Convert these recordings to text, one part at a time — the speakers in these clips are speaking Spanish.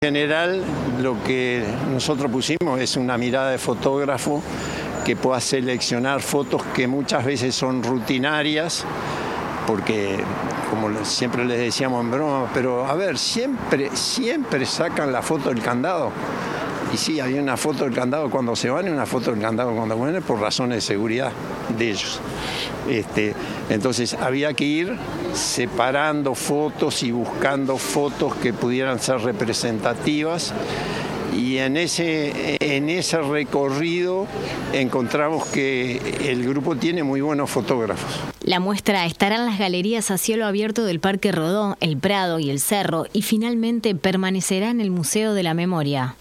En general, lo que nosotros pusimos es una mirada de fotógrafo que pueda seleccionar fotos que muchas veces son rutinarias, porque como siempre les decíamos en broma, pero a ver, siempre sacan la foto del candado. Y sí, había una foto del candado cuando se van y una foto del candado cuando vuelven por razones de seguridad de ellos. Entonces había que ir separando fotos y buscando fotos que pudieran ser representativas. Y en ese recorrido encontramos que el grupo tiene muy buenos fotógrafos. La muestra estará en las galerías a cielo abierto del Parque Rodó, el Prado y el Cerro, y finalmente permanecerá en el Museo de la Memoria.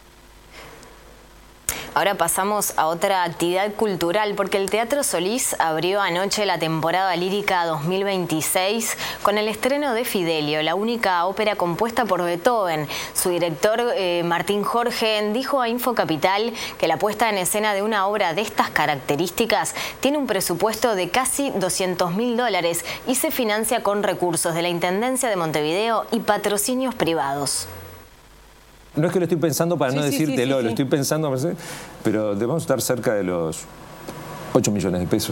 Ahora pasamos a otra actividad cultural, porque el Teatro Solís abrió anoche la temporada lírica 2026 con el estreno de Fidelio, la única ópera compuesta por Beethoven. Su director, Martín Jorge, dijo a Infocapital que la puesta en escena de una obra de estas características tiene un presupuesto de casi $200.000 y se financia con recursos de la Intendencia de Montevideo y patrocinios privados. No es que lo estoy pensando para no decírtelo, lo estoy pensando, pero debemos estar cerca de los 8 millones de pesos.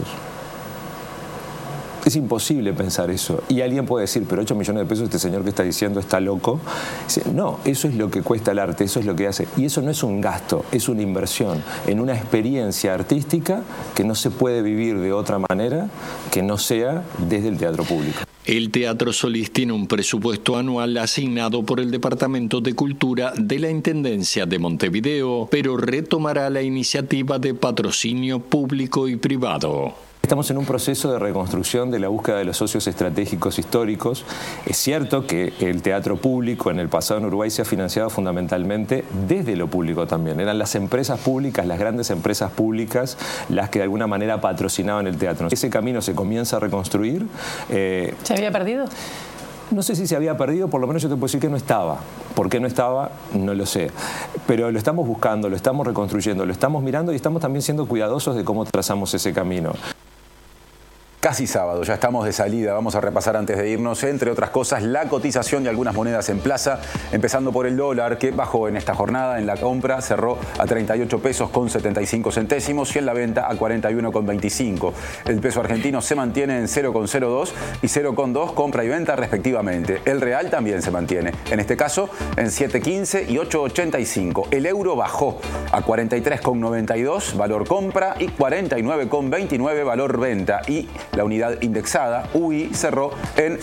Es imposible pensar eso. Y alguien puede decir, pero 8 millones de pesos, este señor que está diciendo está loco. Dice, no, eso es lo que cuesta el arte, eso es lo que hace. Y eso no es un gasto, es una inversión en una experiencia artística que no se puede vivir de otra manera que no sea desde el teatro público. El Teatro Solís tiene un presupuesto anual asignado por el Departamento de Cultura de la Intendencia de Montevideo, pero retomará la iniciativa de patrocinio público y privado. Estamos en un proceso de reconstrucción de la búsqueda de los socios estratégicos históricos. Es cierto que el teatro público en el pasado en Uruguay se ha financiado fundamentalmente desde lo público también. Eran las empresas públicas, las grandes empresas públicas, las que de alguna manera patrocinaban el teatro. Ese camino se comienza a reconstruir. ¿Se había perdido? No sé si se había perdido, por lo menos yo te puedo decir que no estaba. ¿Por qué no estaba? No lo sé. Pero lo estamos buscando, lo estamos reconstruyendo, lo estamos mirando y estamos también siendo cuidadosos de cómo trazamos ese camino. Casi sábado, ya estamos de salida. Vamos a repasar antes de irnos, entre otras cosas, la cotización de algunas monedas en plaza, empezando por el dólar, que bajó en esta jornada. En la compra cerró a 38 pesos con 75 centésimos y en la venta a 41,25. El peso argentino se mantiene en 0,02 y 0,2 compra y venta respectivamente. El real también se mantiene, en este caso en 7,15 y 8,85. El euro bajó a 43,92 valor compra y 49,29 valor venta. Y la unidad indexada, UI, cerró en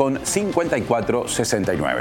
6,5469.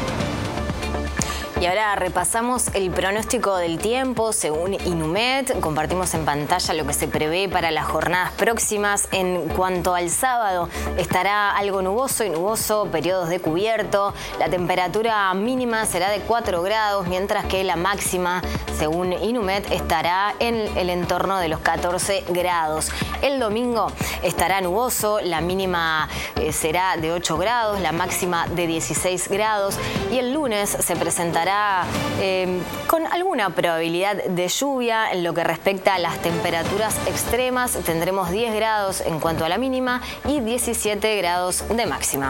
Y ahora repasamos el pronóstico del tiempo según Inumet. Compartimos en pantalla lo que se prevé para las jornadas próximas. En cuanto al sábado, estará algo nuboso y nuboso, periodos de cubierto. La temperatura mínima será de 4 grados, mientras que la máxima, según Inumet, estará en el entorno de los 14 grados. El domingo estará nuboso, la mínima será de 8 grados, la máxima de 16 grados. Y el lunes se presentará con alguna probabilidad de lluvia. En lo que respecta a las temperaturas extremas, tendremos 10 grados en cuanto a la mínima y 17 grados de máxima.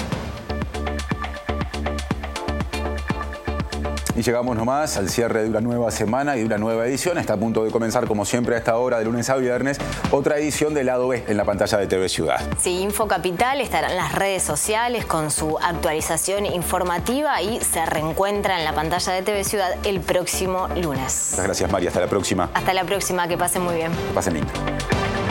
Y llegamos nomás al cierre de una nueva semana y de una nueva edición. Está a punto de comenzar, como siempre, a esta hora, de lunes a viernes, otra edición del Lado B en la pantalla de TV Ciudad. Sí, Infocapital estará en las redes sociales con su actualización informativa y se reencuentra en la pantalla de TV Ciudad el próximo lunes. Muchas gracias, María. Hasta la próxima. Hasta la próxima. Que pasen muy bien. Que pasen lindo.